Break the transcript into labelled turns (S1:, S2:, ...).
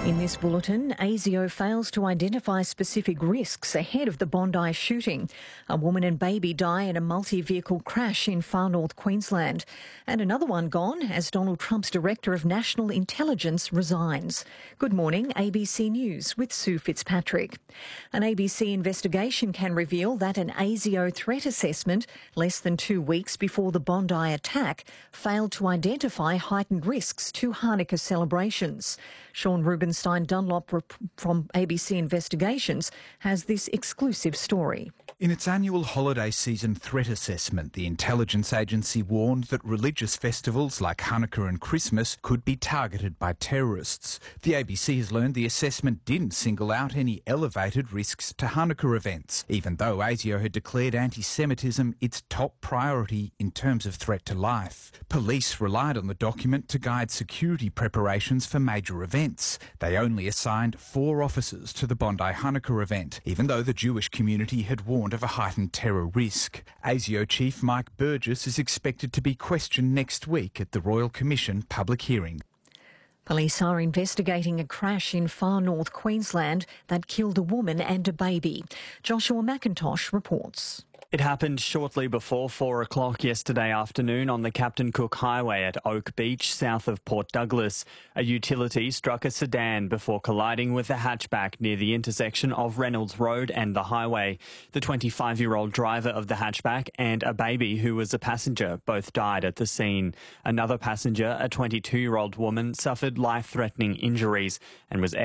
S1: In this bulletin, ASIO fails to identify specific risks ahead of the Bondi shooting. A woman and baby die in a multi-vehicle crash in far north Queensland. And another one gone as Donald Trump's Director of National Intelligence resigns. Good morning, ABC News with Sue Fitzpatrick. An ABC investigation can reveal that an ASIO threat assessment less than 2 weeks before the Bondi attack failed to identify heightened risks to Hanukkah celebrations. Sean Rubenstein Dunlop from ABC Investigations has this exclusive story.
S2: In its annual holiday season threat assessment, the intelligence agency warned that religious festivals like Hanukkah and Christmas could be targeted by terrorists. The ABC has learned the assessment didn't single out any elevated risks to Hanukkah events, even though ASIO had declared anti-Semitism its top priority in terms of threat to life. Police relied on the document to guide security preparations for major events. They only assigned 4 officers to the Bondi Hanukkah event, even though the Jewish community had warned of a heightened terror risk. ASIO Chief Mike Burgess is expected to be questioned next week at the Royal Commission public hearing.
S1: Police are investigating a crash in far north Queensland that killed a woman and a baby. Joshua McIntosh reports.
S3: It happened shortly before 4 o'clock yesterday afternoon on the Captain Cook Highway at Oak Beach, south of Port Douglas. A utility struck a sedan before colliding with a hatchback near the intersection of Reynolds Road and the highway. The 25-year-old driver of the hatchback and a baby who was a passenger both died at the scene. Another passenger, a 22-year-old woman, suffered life-threatening injuries and was